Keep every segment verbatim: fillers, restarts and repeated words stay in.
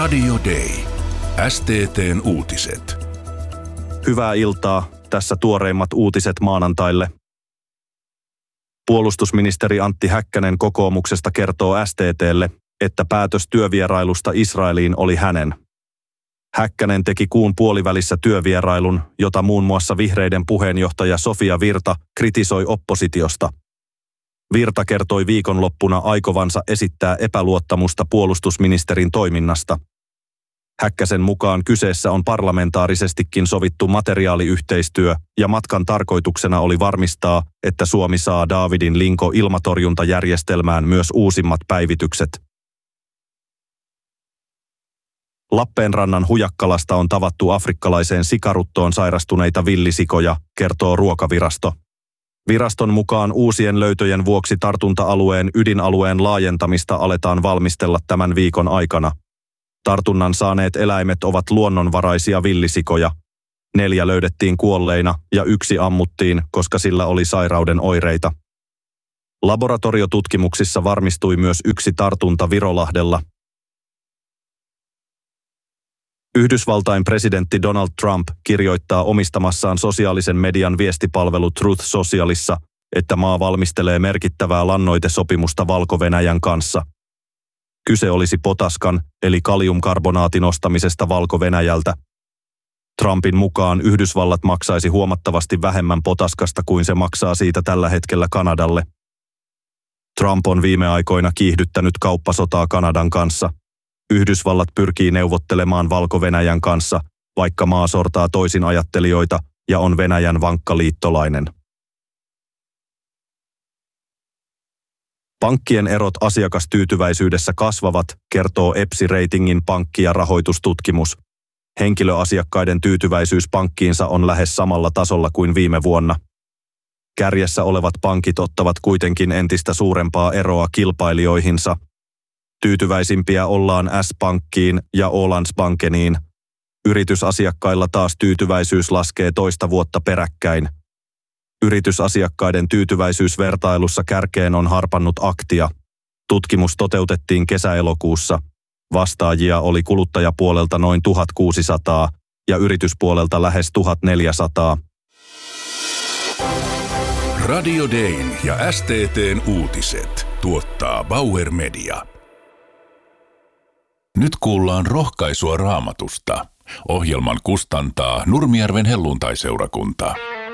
Radio Day. S T T:n uutiset. Hyvää iltaa. Tässä tuoreimmat uutiset maanantaille. Puolustusministeri Antti Häkkänen kokoomuksesta kertoo S T T:lle, että päätös työvierailusta Israeliin oli hänen. Häkkänen teki kuun puolivälissä työvierailun, jota muun muassa vihreiden puheenjohtaja Sofia Virta kritisoi oppositiosta. Virta kertoi viikonloppuna aikovansa esittää epäluottamusta puolustusministerin toiminnasta. Häkkäsen mukaan kyseessä on parlamentaarisestikin sovittu materiaaliyhteistyö ja matkan tarkoituksena oli varmistaa, että Suomi saa Daavidin Linko-ilmatorjuntajärjestelmään myös uusimmat päivitykset. Lappeenrannan Hujakkalasta on tavattu afrikkalaiseen sikaruttoon sairastuneita villisikoja, kertoo Ruokavirasto. Viraston mukaan uusien löytöjen vuoksi tartunta-alueen ydinalueen laajentamista aletaan valmistella tämän viikon aikana. Tartunnan saaneet eläimet ovat luonnonvaraisia villisikoja. Neljä löydettiin kuolleina ja yksi ammuttiin, koska sillä oli sairauden oireita. Laboratoriotutkimuksissa varmistui myös yksi tartunta Virolahdella. Yhdysvaltain presidentti Donald Trump kirjoittaa omistamassaan sosiaalisen median viestipalvelu Truth Socialissa, että maa valmistelee merkittävää lannoitesopimusta Valko-Venäjän kanssa. Kyse olisi potaskan eli kaliumkarbonaatin ostamisesta Valko-Venäjältä. Trumpin mukaan Yhdysvallat maksaisi huomattavasti vähemmän potaskasta kuin se maksaa siitä tällä hetkellä Kanadalle. Trump on viime aikoina kiihdyttänyt kauppasotaa Kanadan kanssa. Yhdysvallat pyrkii neuvottelemaan Valko-Venäjän kanssa, vaikka maa sortaa toisin ajattelijoita ja on Venäjän vankka liittolainen. Pankkien erot asiakastyytyväisyydessä kasvavat, kertoo EPSI-reitingin pankki- ja rahoitustutkimus. Henkilöasiakkaiden tyytyväisyys pankkiinsa on lähes samalla tasolla kuin viime vuonna. Kärjessä olevat pankit ottavat kuitenkin entistä suurempaa eroa kilpailijoihinsa. Tyytyväisimpiä ollaan S-pankkiin ja Ålandsbankeniin. Yritysasiakkailla taas tyytyväisyys laskee toista vuotta peräkkäin. Yritysasiakkaiden tyytyväisyysvertailussa kärkeen on harpannut Aktia. Tutkimus toteutettiin kesä-elokuussa. Vastaajia oli kuluttajapuolelta noin tuhatkuusisataa ja yrityspuolelta lähes tuhatneljäsataa. Radio Dayn ja S T T:n uutiset tuottaa Bauer Media. Nyt kuullaan rohkaisua Raamatusta. Ohjelman kustantaa Nurmijärven helluntai-seurakunta.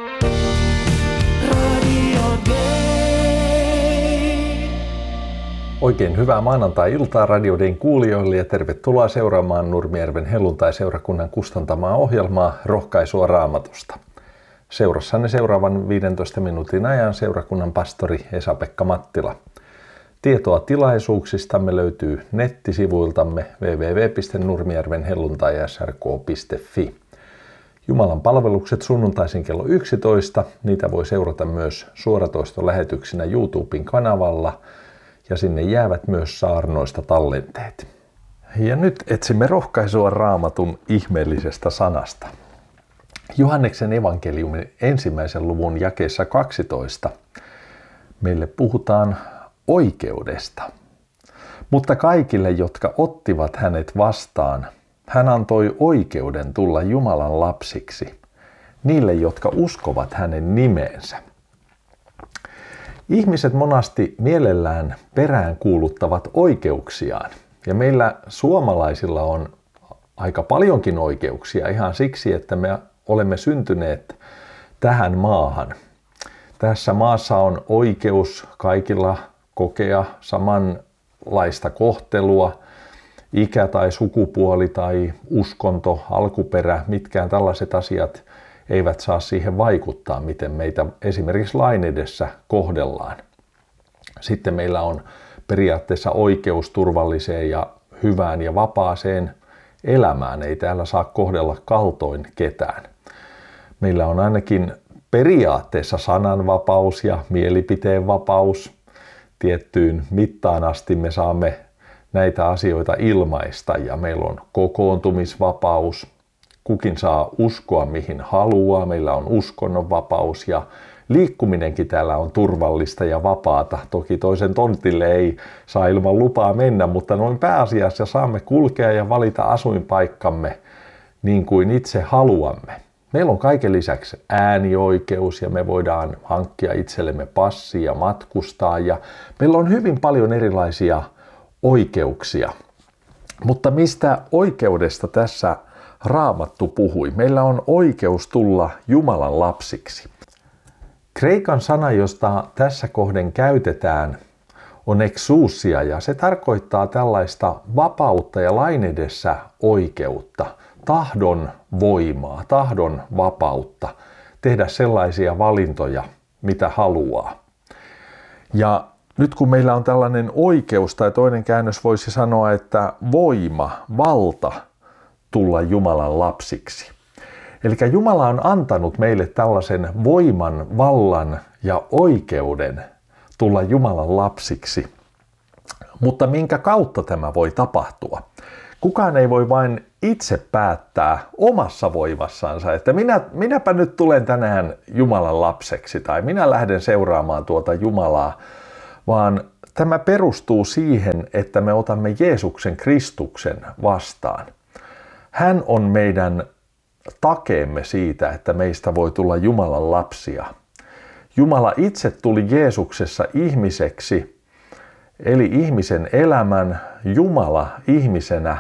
Oikein hyvää maanantai-iltaa Radio Dayn kuulijoille ja tervetuloa seuraamaan Nurmijärven helluntai-seurakunnan kustantamaa ohjelmaa Rohkaisua Raamatusta. Seurassanne seuraavan viidentoista minuutin ajan seurakunnan pastori Esa-Pekka Mattila. Tietoa tilaisuuksistamme löytyy nettisivuiltamme double-u double-u double-u piste nurmijärven helluntai s r k piste f i. Jumalan palvelukset sunnuntaisin kello yksitoista. Niitä voi seurata myös suoratoistolähetyksinä YouTuben kanavalla ja sinne jäävät myös saarnoista tallenteet. Ja nyt etsimme rohkaisua Raamatun ihmeellisestä sanasta. Johanneksen evankeliumin ensimmäisen luvun jakeessa kaksitoista meille puhutaan oikeudesta. Mutta kaikille, jotka ottivat hänet vastaan, hän antoi oikeuden tulla Jumalan lapsiksi, niille, jotka uskovat hänen nimeensä. Ihmiset monasti mielellään peräänkuuluttavat oikeuksiaan, ja meillä suomalaisilla on aika paljonkin oikeuksia ihan siksi, että me olemme syntyneet tähän maahan. Tässä maassa on oikeus kaikilla kokea samanlaista kohtelua, ikä tai sukupuoli tai uskonto, alkuperä, mitkään tällaiset asiat eivät saa siihen vaikuttaa, miten meitä esimerkiksi lain edessä kohdellaan. Sitten meillä on periaatteessa oikeus turvalliseen ja hyvään ja vapaaseen elämään. Ei täällä saa kohdella kaltoin ketään. Meillä on ainakin periaatteessa sananvapaus ja mielipiteen vapaus. Tiettyyn mittaan asti me saamme näitä asioita ilmaista ja meillä on kokoontumisvapaus. Kukin saa uskoa mihin haluaa. Meillä on uskonnonvapaus ja liikkuminenkin täällä on turvallista ja vapaata. Toki toisen tontille ei saa ilman lupaa mennä, mutta noin pääasiassa saamme kulkea ja valita asuinpaikkamme niin kuin itse haluamme. Meillä on kaiken lisäksi äänioikeus ja me voidaan hankkia itsellemme passi ja matkustaa ja meillä on hyvin paljon erilaisia oikeuksia. Mutta mistä oikeudesta tässä Raamattu puhui? Meillä on oikeus tulla Jumalan lapsiksi. Kreikan sana, josta tässä kohden käytetään, on exousia ja se tarkoittaa tällaista vapautta ja lain edessä oikeutta, tahdon voimaa, tahdon vapautta, tehdä sellaisia valintoja, mitä haluaa. Ja nyt kun meillä on tällainen oikeus, tai toinen käännös voisi sanoa, että voima, valta tulla Jumalan lapsiksi. Eli Jumala on antanut meille tällaisen voiman, vallan ja oikeuden tulla Jumalan lapsiksi. Mutta minkä kautta tämä voi tapahtua? Kukaan ei voi vain itse päättää omassa voimassansa, että minä, minäpä nyt tulen tänään Jumalan lapseksi tai minä lähden seuraamaan tuota Jumalaa, vaan tämä perustuu siihen, että me otamme Jeesuksen Kristuksen vastaan. Hän on meidän takeemme siitä, että meistä voi tulla Jumalan lapsia. Jumala itse tuli Jeesuksessa ihmiseksi, eli ihmisen elämän, Jumala ihmisenä,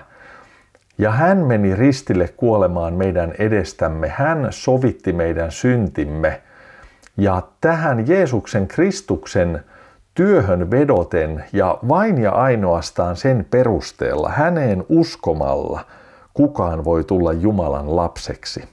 ja hän meni ristille kuolemaan meidän edestämme. Hän sovitti meidän syntimme, ja tähän Jeesuksen Kristuksen työhön vedoten ja vain ja ainoastaan sen perusteella, häneen uskomalla, kukaan voi tulla Jumalan lapseksi.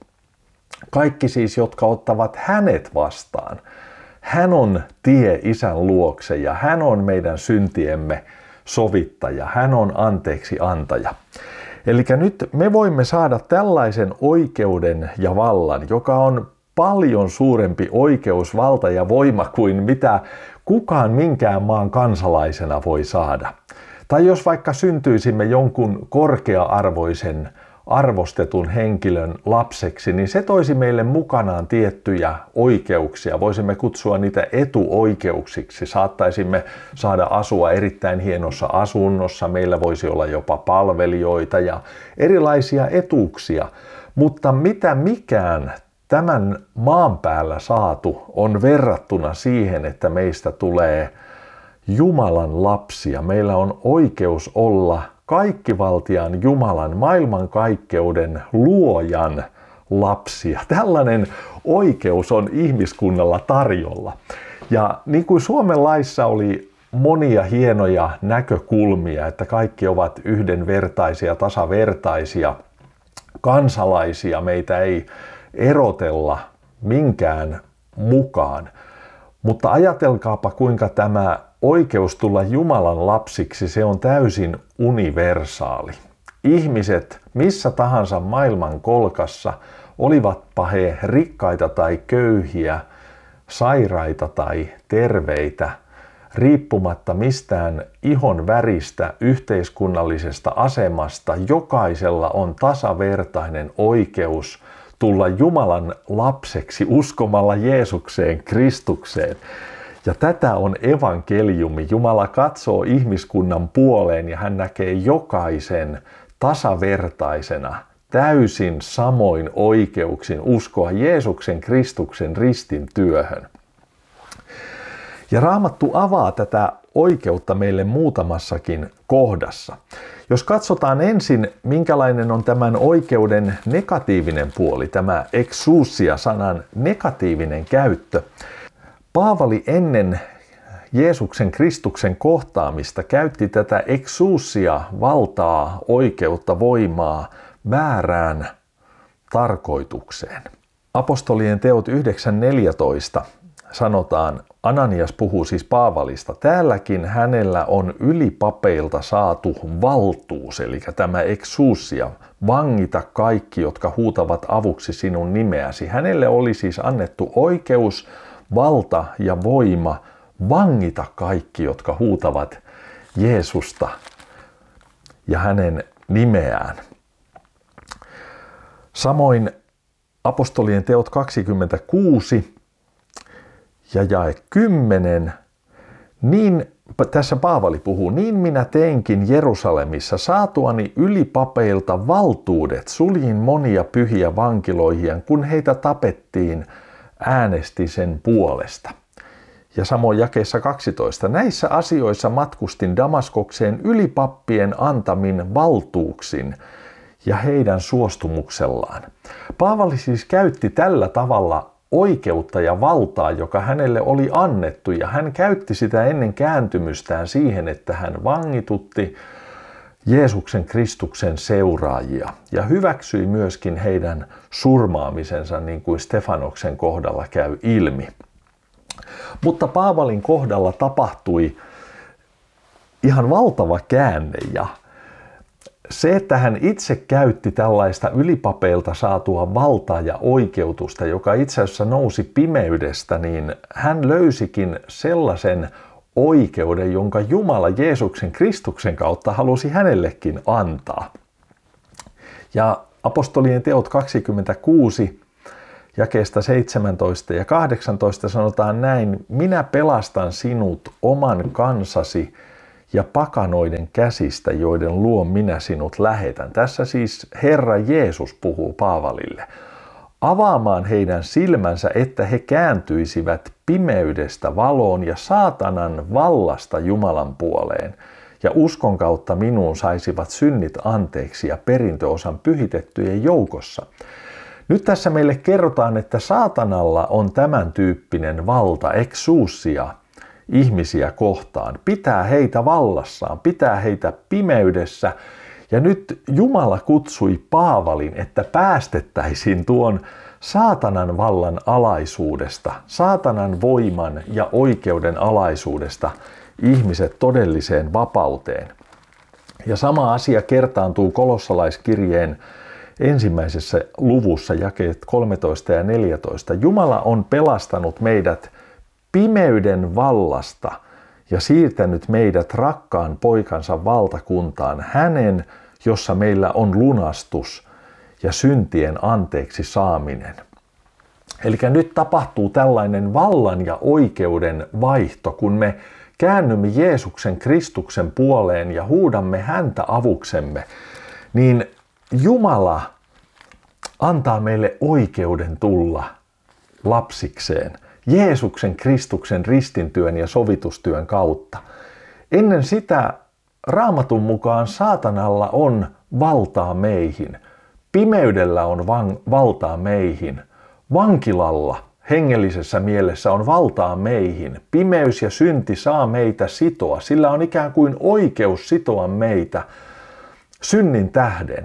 Kaikki siis, jotka ottavat hänet vastaan. Hän on tie Isän luokse ja hän on meidän syntiemme sovittaja. Hän on anteeksi antaja. Eli nyt me voimme saada tällaisen oikeuden ja vallan, joka on paljon suurempi oikeus, valta ja voima kuin mitä kukaan minkään maan kansalaisena voi saada. Tai jos vaikka syntyisimme jonkun korkea-arvoisen, arvostetun henkilön lapseksi, niin se toisi meille mukanaan tiettyjä oikeuksia. Voisimme kutsua niitä etuoikeuksiksi. Saattaisimme saada asua erittäin hienossa asunnossa, meillä voisi olla jopa palvelijoita ja erilaisia etuuksia. Mutta mitä mikään tämän maan päällä saatu on verrattuna siihen, että meistä tulee Jumalan lapsia. Meillä on oikeus olla kaikkivaltiaan Jumalan, maailmankaikkeuden luojan lapsia. Tällainen oikeus on ihmiskunnalla tarjolla. Ja niin kuin Suomen laissa oli monia hienoja näkökulmia, että kaikki ovat yhdenvertaisia, tasavertaisia kansalaisia, meitä ei erotella minkään mukaan. Mutta ajatelkaapa, kuinka tämä oikeus tulla Jumalan lapsiksi, se on täysin universaali. Ihmiset missä tahansa maailman kolkassa, olivatpa he rikkaita tai köyhiä, sairaita tai terveitä, riippumatta mistään ihon väristä, yhteiskunnallisesta asemasta, jokaisella on tasavertainen oikeus tulla Jumalan lapseksi uskomalla Jeesukseen, Kristukseen. Ja tätä on evankeliumi. Jumala katsoo ihmiskunnan puoleen ja hän näkee jokaisen tasavertaisena, täysin samoin oikeuksin uskoa Jeesuksen Kristuksen ristin työhön. Ja Raamattu avaa tätä oikeutta meille muutamassakin kohdassa. Jos katsotaan ensin, minkälainen on tämän oikeuden negatiivinen puoli, tämä exousia-sanan negatiivinen käyttö. Paavali ennen Jeesuksen Kristuksen kohtaamista käytti tätä exousia-valtaa, oikeutta, voimaa väärään tarkoitukseen. Apostolien teot yhdeksän neljätoista sanotaan, Ananias puhuu siis Paavalista, täälläkin hänellä on ylipapeilta saatu valtuus, eli tämä exousia, vangita kaikki, jotka huutavat avuksi sinun nimeäsi. Hänelle oli siis annettu oikeus, valta ja voima vangita kaikki, jotka huutavat Jeesusta ja hänen nimeään. Samoin apostolien teot kaksikymmentäkuusi Ja jae kymmenen. Niin, tässä Paavali puhuu, niin minä teinkin Jerusalemissa saatuani ylipapeilta valtuudet, suljin monia pyhiä vankiloihin, kun heitä tapettiin, äänesti sen puolesta. Ja samoin jakeessa kaksitoista. Näissä asioissa matkustin Damaskokseen ylipappien antamin valtuuksin ja heidän suostumuksellaan. Paavali siis käytti tällä tavalla oikeutta ja valtaa, joka hänelle oli annettu, ja hän käytti sitä ennen kääntymystään siihen, että hän vangitutti Jeesuksen Kristuksen seuraajia ja hyväksyi myöskin heidän surmaamisensa, niin kuin Stefanoksen kohdalla käy ilmi. Mutta Paavalin kohdalla tapahtui ihan valtava käänne, ja se, että hän itse käytti tällaista ylipapeilta saatua valtaa ja oikeutusta, joka itse asiassa nousi pimeydestä, niin hän löysikin sellaisen oikeuden, jonka Jumala Jeesuksen Kristuksen kautta halusi hänellekin antaa. Ja apostolien teot kaksikymmentäkuusi, jakeesta seitsemäntoista ja kahdeksantoista sanotaan näin: minä pelastan sinut oman kansasi ja pakanoiden käsistä, joiden luo minä sinut lähetän. Tässä siis Herra Jeesus puhuu Paavalille. Avaamaan heidän silmänsä, että he kääntyisivät pimeydestä valoon ja saatanan vallasta Jumalan puoleen, ja uskon kautta minuun saisivat synnit anteeksi ja perintöosan pyhitettyjen joukossa. Nyt tässä meille kerrotaan, että saatanalla on tämän tyyppinen valta, exousia, ihmisiä kohtaan, pitää heitä vallassaan, pitää heitä pimeydessä. Ja nyt Jumala kutsui Paavalin, että päästettäisiin tuon saatanan vallan alaisuudesta, saatanan voiman ja oikeuden alaisuudesta ihmiset todelliseen vapauteen. Ja sama asia kertaantuu kolossalaiskirjeen ensimmäisessä luvussa, jakeet kolmetoista ja neljätoista. Jumala on pelastanut meidät pimeyden vallasta ja siirtänyt meidät rakkaan poikansa valtakuntaan, hänen, jossa meillä on lunastus ja syntien anteeksi saaminen. Eli nyt tapahtuu tällainen vallan ja oikeuden vaihto, kun me käännymme Jeesuksen Kristuksen puoleen ja huudamme häntä avuksemme, niin Jumala antaa meille oikeuden tulla lapsikseen Jeesuksen Kristuksen ristintyön ja sovitustyön kautta. Ennen sitä Raamatun mukaan saatanalla on valtaa meihin, pimeydellä on van- valtaa meihin, vankilalla hengellisessä mielessä on valtaa meihin. Pimeys ja synti saa meitä sitoa, sillä on ikään kuin oikeus sitoa meitä synnin tähden.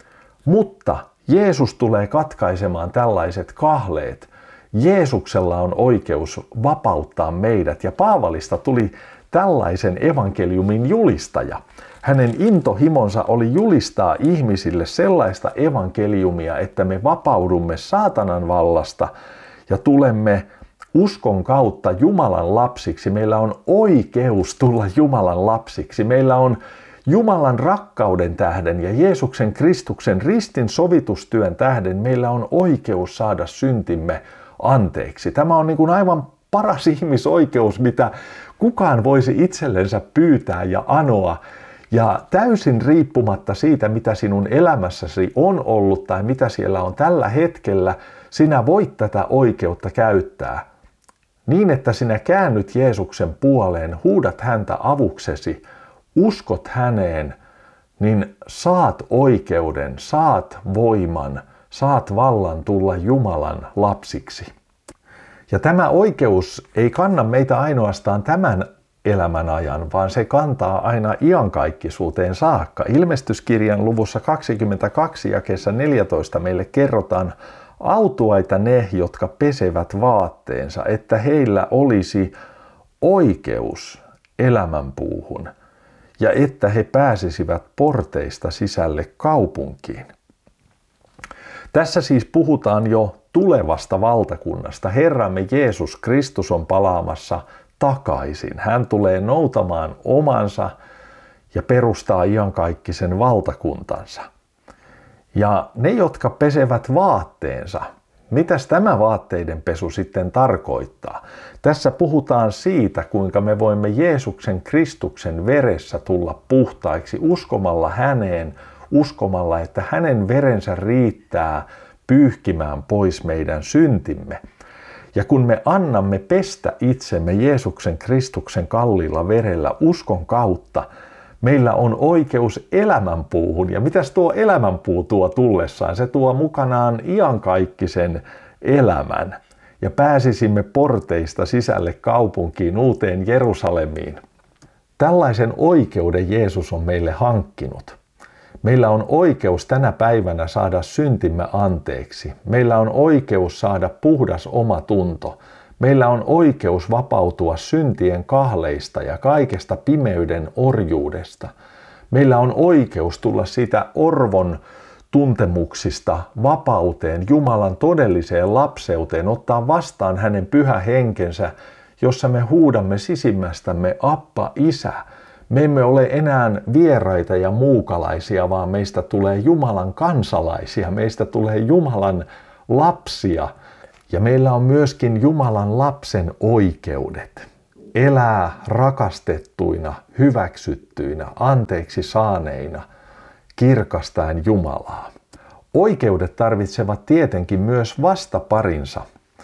Mutta Jeesus tulee katkaisemaan tällaiset kahleet. Jeesuksella on oikeus vapauttaa meidät, ja Paavalista tuli tällaisen evankeliumin julistaja. Hänen intohimonsa oli julistaa ihmisille sellaista evankeliumia, että me vapaudumme saatanan vallasta ja tulemme uskon kautta Jumalan lapsiksi. Meillä on oikeus tulla Jumalan lapsiksi. Meillä on Jumalan rakkauden tähden ja Jeesuksen Kristuksen ristin sovitustyön tähden meillä on oikeus saada syntimme anteeksi. Tämä on niin kuin aivan paras ihmisoikeus, mitä kukaan voisi itsellensä pyytää ja anoa. Ja täysin riippumatta siitä, mitä sinun elämässäsi on ollut tai mitä siellä on tällä hetkellä, sinä voit tätä oikeutta käyttää. Niin, että sinä käännyt Jeesuksen puoleen, huudat häntä avuksesi, uskot häneen, niin saat oikeuden, saat voiman, saat vallan tulla Jumalan lapsiksi. Ja tämä oikeus ei kanna meitä ainoastaan tämän elämän ajan, vaan se kantaa aina iankaikkisuuteen saakka. Ilmestyskirjan luvussa kaksikymmentäkaksi jakeessa neljätoista meille kerrotaan: autuaita ne, jotka pesevät vaatteensa, että heillä olisi oikeus elämänpuuhun ja että he pääsisivät porteista sisälle kaupunkiin. Tässä siis puhutaan jo tulevasta valtakunnasta. Herramme Jeesus Kristus on palaamassa takaisin. Hän tulee noutamaan omansa ja perustaa iankaikkisen valtakuntansa. Ja ne, jotka pesevät vaatteensa, Mitäs tämä vaatteiden pesu sitten tarkoittaa? Tässä puhutaan siitä, kuinka me voimme Jeesuksen Kristuksen veressä tulla puhtaiksi uskomalla häneen, uskomalla, että hänen verensä riittää pyyhkimään pois meidän syntimme. Ja kun me annamme pestä itsemme Jeesuksen Kristuksen kalliilla verellä uskon kautta, meillä on oikeus elämänpuuhun. Ja mitäs tuo elämänpuu tuo tullessaan? Se tuo mukanaan iankaikkisen elämän. Ja pääsisimme porteista sisälle kaupunkiin, uuteen Jerusalemiin. Tällaisen oikeuden Jeesus on meille hankkinut. Meillä on oikeus tänä päivänä saada syntimme anteeksi. Meillä on oikeus saada puhdas omatunto. Meillä on oikeus vapautua syntien kahleista ja kaikesta pimeyden orjuudesta. Meillä on oikeus tulla siitä orvon tuntemuksista vapauteen, Jumalan todelliseen lapseuteen, ottaa vastaan hänen pyhä henkensä, jossa me huudamme sisimmästämme Appa, Isä. Me emme ole enää vieraita ja muukalaisia, vaan meistä tulee Jumalan kansalaisia, meistä tulee Jumalan lapsia. Ja meillä on myöskin Jumalan lapsen oikeudet. Elää rakastettuina, hyväksyttyinä, anteeksi saaneina, kirkastaen Jumalaa. Oikeudet tarvitsevat tietenkin myös vastaparinsa.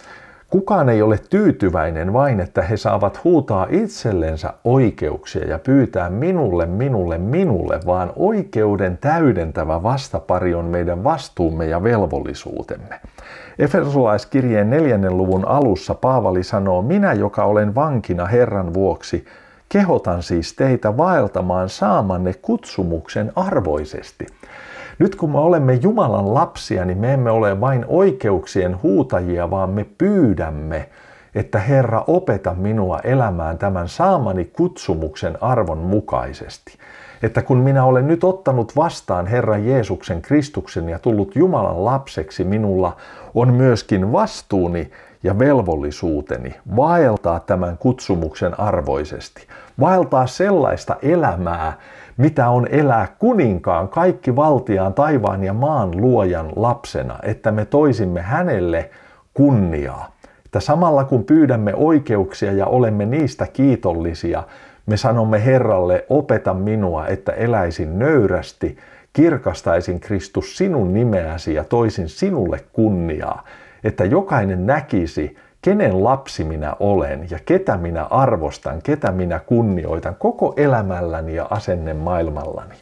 Kukaan ei ole tyytyväinen vain, että he saavat huutaa itsellensä oikeuksia ja pyytää minulle, minulle, minulle, vaan oikeuden täydentävä vastapari on meidän vastuumme ja velvollisuutemme. Efesolaiskirjeen neljännen luvun alussa Paavali sanoo, minä, joka olen vankina Herran vuoksi, kehotan siis teitä vaeltamaan saamanne kutsumuksen arvoisesti. Nyt kun me olemme Jumalan lapsia, niin me emme ole vain oikeuksien huutajia, vaan me pyydämme, että Herra opeta minua elämään tämän saamani kutsumuksen arvon mukaisesti. Että kun minä olen nyt ottanut vastaan Herran Jeesuksen Kristuksen ja tullut Jumalan lapseksi, minulla on myöskin vastuuni ja velvollisuuteni vaeltaa tämän kutsumuksen arvoisesti. Vaeltaa sellaista elämää, mitä on elää kuninkaan, kaikki valtiaan, taivaan ja maan luojan lapsena, että me toisimme hänelle kunniaa. Että samalla kun pyydämme oikeuksia ja olemme niistä kiitollisia, me sanomme Herralle, opeta minua, että eläisin nöyrästi, kirkastaisin Kristus sinun nimeäsi ja toisin sinulle kunniaa, että jokainen näkisi, kenen lapsi minä olen ja ketä minä arvostan, ketä minä kunnioitan koko elämälläni ja asennemaailmallani.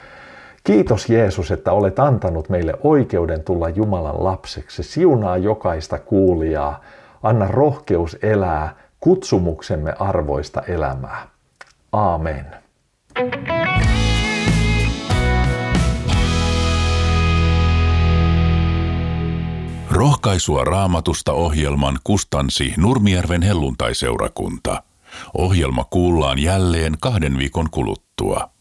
Kiitos Jeesus, että olet antanut meille oikeuden tulla Jumalan lapseksi. Siunaa jokaista kuulijaa. Anna rohkeus elää kutsumuksemme arvoista elämää. Aamen. Rohkaisua Raamatusta ohjelman kustansi Nurmijärven helluntaiseurakunta. Ohjelma kuullaan jälleen kahden viikon kuluttua.